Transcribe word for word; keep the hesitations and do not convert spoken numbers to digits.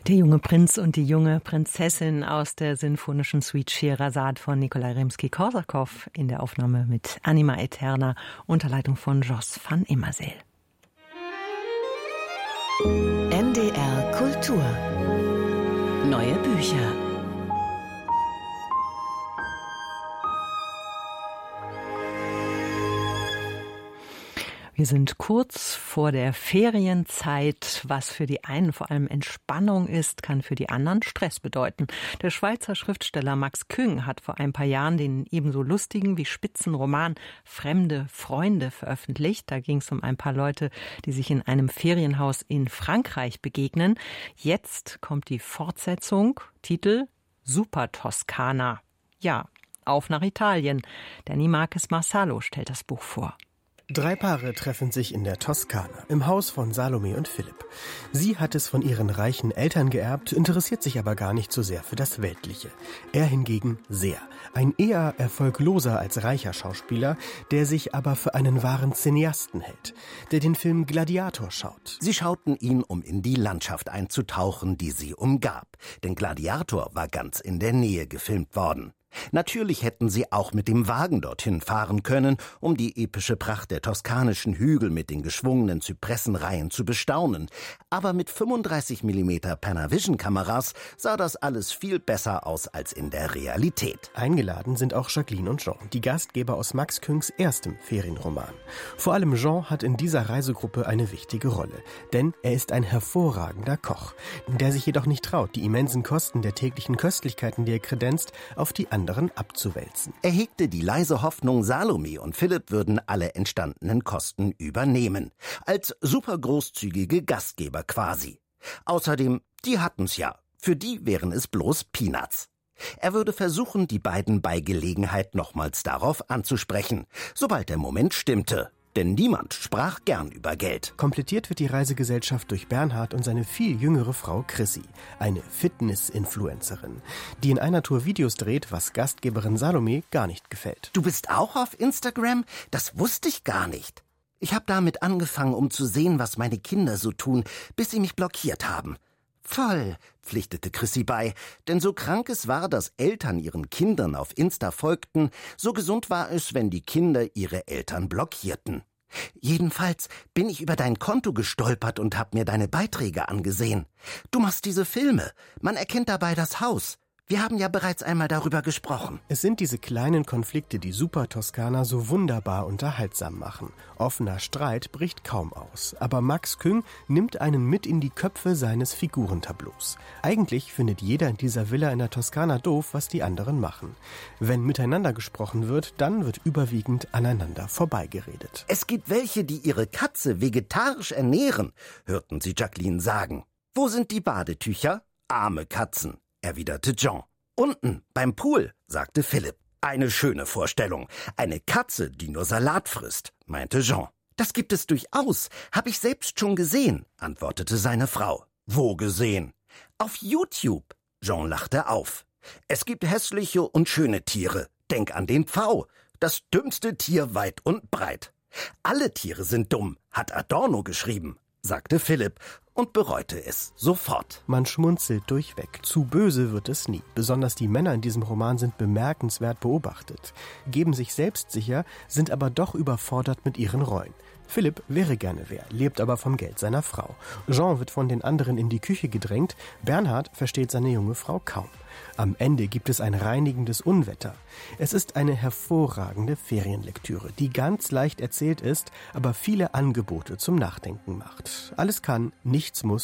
Der junge Prinz und die junge Prinzessin aus der sinfonischen Suite Scheherazade von Nikolai Rimski-Korsakow in der Aufnahme mit Anima Eterna unter Leitung von Jos van Immerseel. N D R Kultur. Neue Bücher. Wir sind kurz vor der Ferienzeit. Was für die einen vor allem Entspannung ist, kann für die anderen Stress bedeuten. Der Schweizer Schriftsteller Max Küng hat vor ein paar Jahren den ebenso lustigen wie spitzen Roman Fremde Freunde veröffentlicht. Da ging es um ein paar Leute, die sich in einem Ferienhaus in Frankreich begegnen. Jetzt kommt die Fortsetzung, Titel Super Toskana. Ja, auf nach Italien. Danny Marques Marsalo stellt das Buch vor. Drei Paare treffen sich in der Toskana, im Haus von Salome und Philipp. Sie hat es von ihren reichen Eltern geerbt, interessiert sich aber gar nicht so sehr für das Weltliche. Er hingegen sehr. Ein eher erfolgloser als reicher Schauspieler, der sich aber für einen wahren Cineasten hält, der den Film Gladiator schaut. Sie schauten ihn, um in die Landschaft einzutauchen, die sie umgab. Denn Gladiator war ganz in der Nähe gefilmt worden. Natürlich hätten sie auch mit dem Wagen dorthin fahren können, um die epische Pracht der toskanischen Hügel mit den geschwungenen Zypressenreihen zu bestaunen. Aber mit fünfunddreißig Millimeter Panavision-Kameras sah das alles viel besser aus als in der Realität. Eingeladen sind auch Jacqueline und Jean, die Gastgeber aus Max Küngs erstem Ferienroman. Vor allem Jean hat in dieser Reisegruppe eine wichtige Rolle, denn er ist ein hervorragender Koch, der sich jedoch nicht traut, die immensen Kosten der täglichen Köstlichkeiten, die er kredenzt, auf die anderen abzuwälzen. Er hegte die leise Hoffnung, Salome und Philipp würden alle entstandenen Kosten übernehmen. Als supergroßzügige Gastgeber quasi. Außerdem, die hatten's ja. Für die wären es bloß Peanuts. Er würde versuchen, die beiden bei Gelegenheit nochmals darauf anzusprechen, sobald der Moment stimmte. Denn niemand sprach gern über Geld. Komplettiert wird die Reisegesellschaft durch Bernhard und seine viel jüngere Frau Chrissy, eine Fitness-Influencerin, die in einer Tour Videos dreht, was Gastgeberin Salome gar nicht gefällt. Du bist auch auf Instagram? Das wusste ich gar nicht. Ich habe damit angefangen, um zu sehen, was meine Kinder so tun, bis sie mich blockiert haben. Voll, pflichtete Chrissy bei, denn so krank es war, dass Eltern ihren Kindern auf Insta folgten, so gesund war es, wenn die Kinder ihre Eltern blockierten. Jedenfalls bin ich über dein Konto gestolpert und hab mir deine Beiträge angesehen. Du machst diese Filme, man erkennt dabei das Haus. Wir haben ja bereits einmal darüber gesprochen. Es sind diese kleinen Konflikte, die Super Toskana so wunderbar unterhaltsam machen. Offener Streit bricht kaum aus. Aber Max Küng nimmt einen mit in die Köpfe seines Figurentableaus. Eigentlich findet jeder in dieser Villa in der Toskana doof, was die anderen machen. Wenn miteinander gesprochen wird, dann wird überwiegend aneinander vorbeigeredet. Es gibt welche, die ihre Katze vegetarisch ernähren, hörten sie Jacqueline sagen. Wo sind die Badetücher? Arme Katzen, erwiderte Jean. Unten, beim Pool, sagte Philipp. Eine schöne Vorstellung. Eine Katze, die nur Salat frisst, meinte Jean. Das gibt es durchaus. Hab ich selbst schon gesehen, antwortete seine Frau. Wo gesehen? Auf YouTube. Jean lachte auf. Es gibt hässliche und schöne Tiere. Denk an den Pfau. Das dümmste Tier weit und breit. Alle Tiere sind dumm, hat Adorno geschrieben, sagte Philipp und bereute es sofort. Man schmunzelt durchweg. Zu böse wird es nie. Besonders die Männer in diesem Roman sind bemerkenswert beobachtet, geben sich selbstsicher, sind aber doch überfordert mit ihren Rollen. Philipp wäre gerne wer, lebt aber vom Geld seiner Frau. Jean wird von den anderen in die Küche gedrängt, Bernhard versteht seine junge Frau kaum. Am Ende gibt es ein reinigendes Unwetter. Es ist eine hervorragende Ferienlektüre, die ganz leicht erzählt ist, aber viele Angebote zum Nachdenken macht. Alles kann, nichts muss.